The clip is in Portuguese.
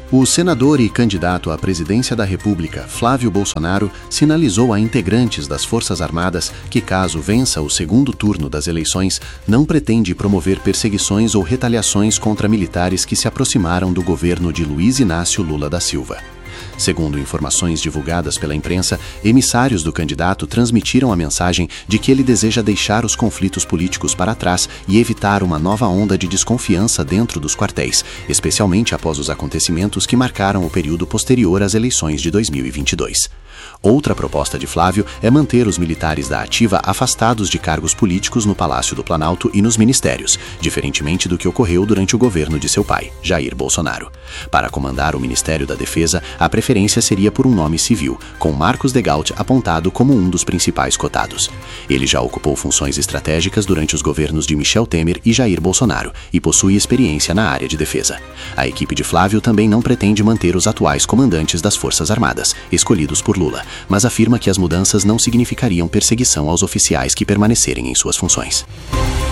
O senador e candidato à presidência da República, Flávio Bolsonaro, sinalizou a integrantes das Forças Armadas que, caso vença o segundo turno das eleições, não pretende promover perseguições ou retaliações contra militares que se aproximaram do governo de Luiz Inácio Lula da Silva. Segundo informações divulgadas pela imprensa, emissários do candidato transmitiram a mensagem de que ele deseja deixar os conflitos políticos para trás e evitar uma nova onda de desconfiança dentro dos quartéis, especialmente após os acontecimentos que marcaram o período posterior às eleições de 2022. Outra proposta de Flávio é manter os militares da ativa afastados de cargos políticos no Palácio do Planalto e nos ministérios, diferentemente do que ocorreu durante o governo de seu pai, Jair Bolsonaro. Para comandar o Ministério da Defesa, a preferência seria por um nome civil, com Marcos Degalt apontado como um dos principais cotados. Ele já ocupou funções estratégicas durante os governos de Michel Temer e Jair Bolsonaro e possui experiência na área de defesa. A equipe de Flávio também não pretende manter os atuais comandantes das Forças Armadas, escolhidos por Lula, mas afirma que as mudanças não significariam perseguição aos oficiais que permanecerem em suas funções.